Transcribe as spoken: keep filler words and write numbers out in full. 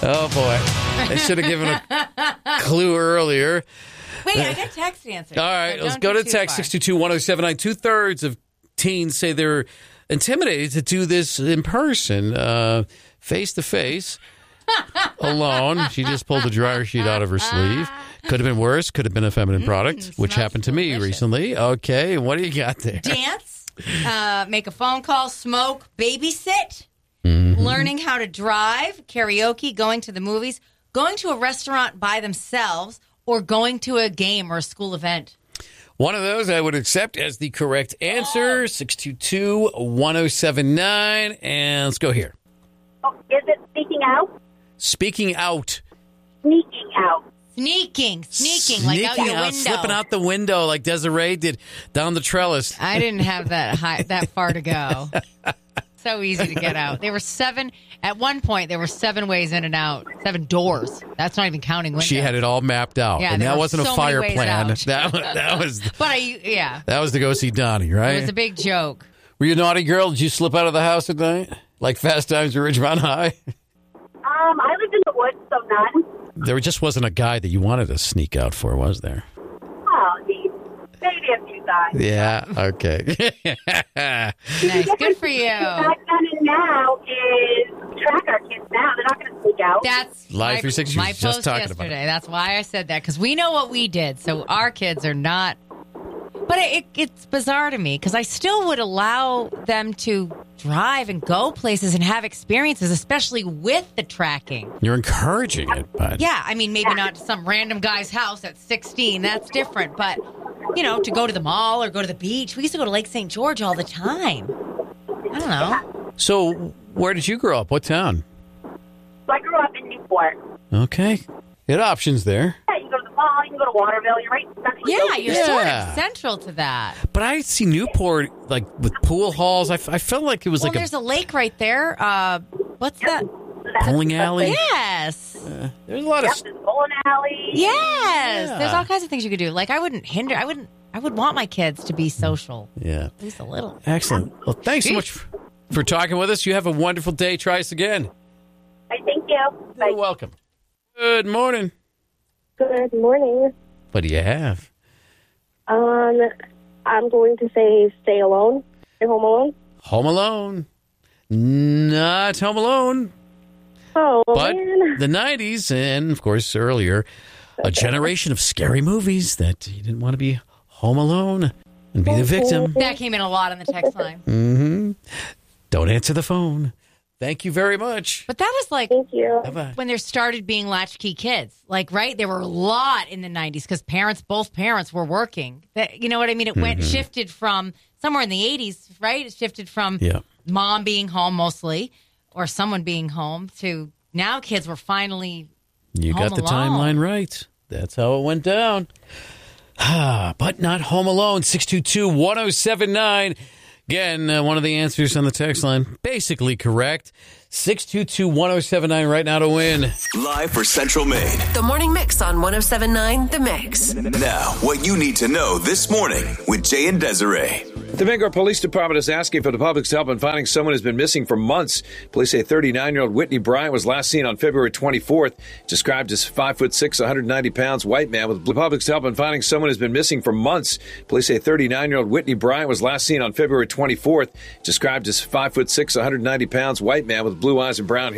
Oh, boy. I should have given a clue earlier. Wait, I got text answers. All right, so let's go to text six two two, one oh seven nine. Two-thirds of teens say they're intimidated to do this in person, uh, face-to-face, alone. She just pulled a dryer sheet out of her sleeve. Could have been worse. Could have been a feminine product, mm, which happened to delicious. me recently. Okay, what do you got there? Dance, uh, make a phone call, smoke, babysit, mm-hmm. learning how to drive, karaoke, going to the movies, going to a restaurant by themselves, or going to a game or a school event. One of those I would accept as the correct answer. Oh. six two two, one oh seven nine. And let's go here. Oh, is it speaking out? Speaking out. Sneaking out. Sneaking, sneaking, sneaking like out your out, window. Slipping out the window like Desiree did down the trellis. I didn't have that high, that far to go. So easy to get out. There were seven, at one point, there were seven ways in and out. Seven doors. That's not even counting windows. She had it all mapped out. Yeah, and that wasn't so a fire plan. Out. That, that was But I, yeah. That was to go see Donnie, right? It was a big joke. Were you a naughty girl? Did you slip out of the house at night? Like Fast Times at Ridgemont High? Um, I lived in the woods, so none. There just wasn't a guy that you wanted to sneak out for, was there? Oh, geez. Maybe a few guys. Yeah, okay. Nice, good for you. Back then and now is track our kids now. They're not going to sneak out. That's Life my, three sixty. my was just post talking yesterday. about it. That's why I said that, because we know what we did, so our kids are not. But it, it's bizarre to me, because I still would allow them to drive and go places and have experiences, especially with the tracking. You're encouraging it, but yeah, I mean, maybe not to some random guy's house at sixteen. That's different. But, you know, to go to the mall or go to the beach. We used to go to Lake Saint George all the time. I don't know. So where did you grow up? What town? So I grew up in Newport. Okay. You had options there. Yeah, you can go to the mall, you can go to Waterville. You're right central. Yeah, you're Yeah. sort of central to that. But I see Newport, like, with pool halls. I, f- I felt like it was Well, like there's a a lake right there. Uh, what's that? bowling alley. Yes. Uh, there's a lot Yep, of... there's a bowling alley. Yes. Yeah. There's all kinds of things you could do. Like, I wouldn't hinder, I wouldn't, I would want my kids to be social. Yeah. At least a little. Excellent. Well, thanks so much for, for talking with us. You have a wonderful day. Try us again. I thank you. Bye. You're welcome. Good morning. Good morning. What do you have? Um, I'm going to say stay alone. Stay home alone. Home Alone. Not Home Alone. Oh, But man. the nineties, and of course earlier, a generation of scary movies that you didn't want to be home alone and be the victim. That came in a lot on the text line. Mm-hmm. Don't answer the phone. Thank you very much. But that was like Thank you. Bye-bye. when there started being latchkey kids. Like, right? There were a lot in the nineties because parents, both parents were working. That, you know what I mean? It went Mm-hmm. shifted from somewhere in the eighties, right? It shifted from Yeah. mom being home mostly or someone being home to now kids were finally You Home got the Alone. timeline right. That's how it went down. Ah, but not Home Alone. six two two, one oh seven nine. Again, uh, one of the answers on the text line, basically correct. six two two, one oh seven nine right now to win. Live for Central Maine. The Morning Mix on one oh seven nine The Mix. Now, what you need to know this morning with Jay and Desiree. The Bangor Police Department is asking for the public's help in finding someone who's been missing for months. Police say thirty-nine-year-old Whitney Bryant was last seen on February twenty-fourth. Described as five foot six, one hundred ninety pounds, white man. With the public's help in finding someone who's been missing for months. Police say thirty-nine-year-old Whitney Bryant was last seen on February twenty-fourth. Described as five foot six, one hundred ninety pounds, white man with blue eyes and brown hair.